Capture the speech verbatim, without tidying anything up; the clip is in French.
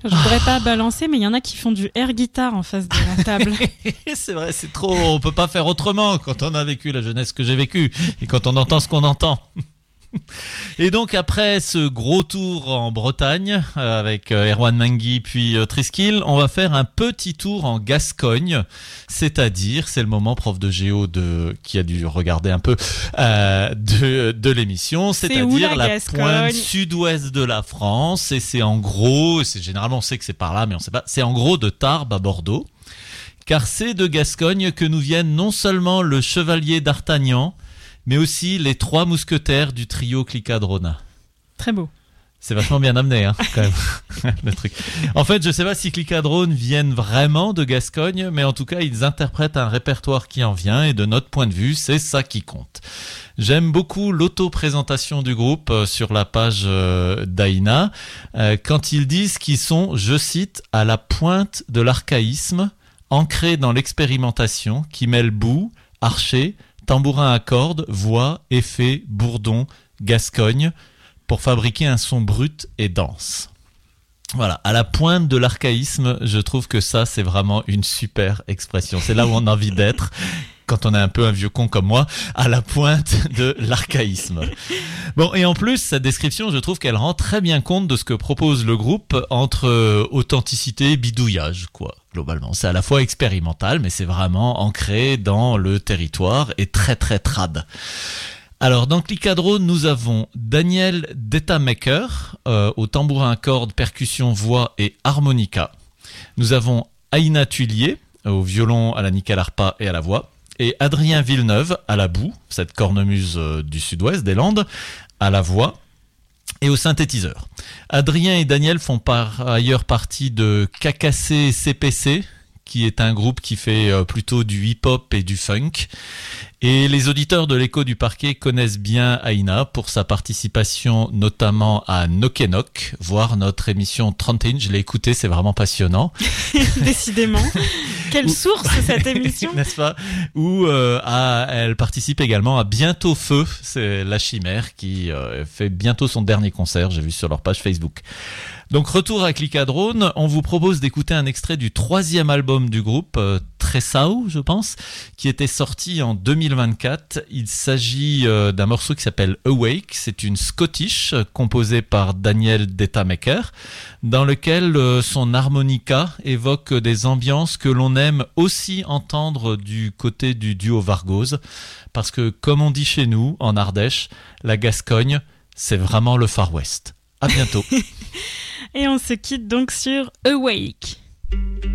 Je voudrais pas balancer, mais il y en a qui font du air guitar en face de la table. C'est vrai, c'est trop. On peut pas faire autrement quand on a vécu la jeunesse que j'ai vécue et quand on entend ce qu'on entend. Et donc après ce gros tour en Bretagne euh, avec euh, Erwan Mengi puis euh, Triskill, on va faire un petit tour en Gascogne, c'est-à-dire, c'est le moment prof de géo de qui a dû regarder un peu euh, de de l'émission, c'est-à-dire c'est où, la, la pointe sud-ouest de la France, et c'est en gros, c'est généralement on sait que c'est par là mais on sait pas, c'est en gros de Tarbes à Bordeaux, car c'est de Gascogne que nous viennent non seulement le chevalier d'Artagnan, mais aussi les trois mousquetaires du trio Clicadrona. Très beau. C'est vachement bien amené, hein, quand même, le truc. En fait, je sais pas si Clicadrone viennent vraiment de Gascogne, mais en tout cas, ils interprètent un répertoire qui en vient, et de notre point de vue, c'est ça qui compte. J'aime beaucoup l'auto-présentation du groupe euh, sur la page euh, d'Aïna, euh, quand ils disent qu'ils sont, je cite, à la pointe de l'archaïsme, ancrés dans l'expérimentation, qui mêle bout, archer, tambourin à cordes, voix, effet, bourdon, gascogne, pour fabriquer un son brut et dense. Voilà, à la pointe de l'archaïsme, je trouve que ça, c'est vraiment une super expression. C'est là où on a envie d'être, quand on est un peu un vieux con comme moi, à la pointe de l'archaïsme. Bon, et en plus, cette description, je trouve qu'elle rend très bien compte de ce que propose le groupe entre euh, authenticité et bidouillage, quoi, globalement. C'est à la fois expérimental, mais c'est vraiment ancré dans le territoire et très très trad. Alors, dans Clicadrone, nous avons Daniel Detamaker, euh, au tambourin à cordes, percussion, voix et harmonica. Nous avons Aïna Tullier, au violon, à la nickel harpa et à la voix. Et Adrien Villeneuve, à la boue, cette cornemuse euh, du sud-ouest des Landes, à la voix et au synthétiseur. Adrien et Daniel font par ailleurs partie de K K C C P C, qui est un groupe qui fait euh, plutôt du hip-hop et du funk. Et les auditeurs de l'Écho du Parquet connaissent bien Aïna pour sa participation notamment à Knock and Knock, voir notre émission trente et un. Je l'ai écoutée, c'est vraiment passionnant. Décidément. Quelle source cette émission, n'est-ce pas? Où euh, à, elle participe également à Bientôt Feu, c'est La Chimère qui euh, fait bientôt son dernier concert, j'ai vu sur leur page Facebook. Donc retour à Clicadrone, on vous propose d'écouter un extrait du troisième album du groupe, euh, Tressau, je pense, qui était sorti en deux mille vingt-quatre. Il s'agit euh, d'un morceau qui s'appelle Awake, c'est une Scottish euh, composée par Daniel Detamaker, dans lequel euh, son harmonica évoque des ambiances que l'on aime aussi entendre du côté du duo Vargose, parce que comme on dit chez nous, en Ardèche, la Gascogne, c'est vraiment le Far West. À bientôt. Et on se quitte donc sur Awake.